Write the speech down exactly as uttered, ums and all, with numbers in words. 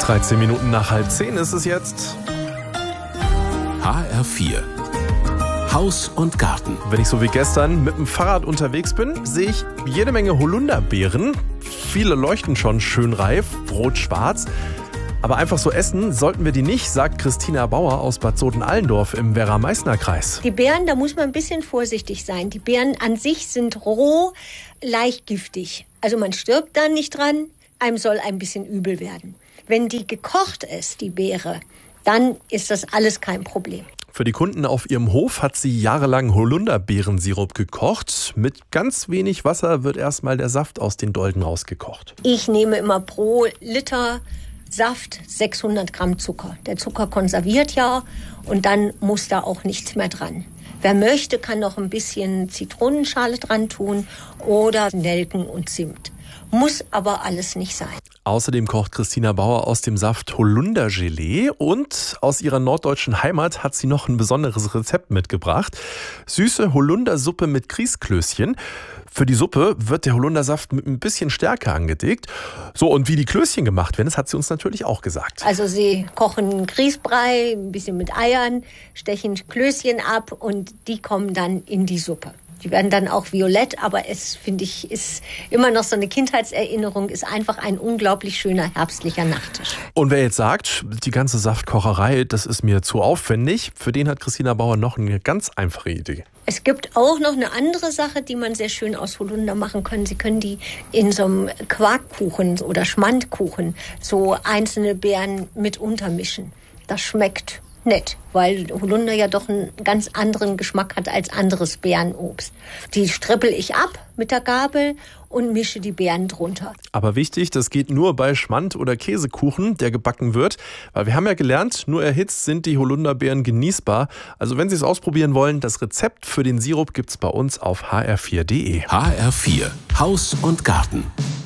dreizehn Minuten nach halb zehn ist es jetzt. H R vier. Haus und Garten. Wenn ich so wie gestern mit dem Fahrrad unterwegs bin, sehe ich jede Menge Holunderbeeren. Viele leuchten schon schön reif, rot-schwarz. Aber einfach so essen sollten wir die nicht, sagt Christina Bauer aus Bad Soden-Allendorf im Werra-Meißner-Kreis. Die Beeren, da muss man ein bisschen vorsichtig sein. Die Beeren an sich sind roh, leicht giftig. Also man stirbt dann nicht dran, einem soll ein bisschen übel werden. Wenn die gekocht ist, die Beere, dann ist das alles kein Problem. Für die Kunden auf ihrem Hof hat sie jahrelang Holunderbeerensirup gekocht. Mit ganz wenig Wasser wird erstmal der Saft aus den Dolden rausgekocht. Ich nehme immer pro Liter Saft sechshundert Gramm Zucker. Der Zucker konserviert ja und dann muss da auch nichts mehr dran. Wer möchte, kann noch ein bisschen Zitronenschale dran tun oder Nelken und Zimt. Muss aber alles nicht sein. Außerdem kocht Christina Bauer aus dem Saft Holundergelee und aus ihrer norddeutschen Heimat hat sie noch ein besonderes Rezept mitgebracht. Süße Holundersuppe mit Grießklößchen. Für die Suppe wird der Holundersaft mit ein bisschen Stärke angedickt. So, und wie die Klößchen gemacht werden, das hat sie uns natürlich auch gesagt. Also sie kochen Grießbrei, ein bisschen mit Eiern, stechen Klößchen ab und die kommen dann in die Suppe. Die werden dann auch violett, aber es, finde ich, ist immer noch so eine Kindheitserinnerung, ist einfach ein unglaublich schöner herbstlicher Nachtisch. Und wer jetzt sagt, die ganze Saftkocherei, das ist mir zu aufwendig, für den hat Christina Bauer noch eine ganz einfache Idee. Es gibt auch noch eine andere Sache, die man sehr schön aus Holunder machen kann. Sie können die in so einem Quarkkuchen oder Schmandkuchen so einzelne Beeren mit untermischen. Das schmeckt nett, weil Holunder ja doch einen ganz anderen Geschmack hat als anderes Beerenobst. Die strippel ich ab mit der Gabel und mische die Beeren drunter. Aber wichtig, das geht nur bei Schmand- oder Käsekuchen, der gebacken wird. Weil wir haben ja gelernt, nur erhitzt sind die Holunderbeeren genießbar. Also wenn Sie es ausprobieren wollen, das Rezept für den Sirup gibt's bei uns auf h r vier punkt d e. H R vier. Haus und Garten.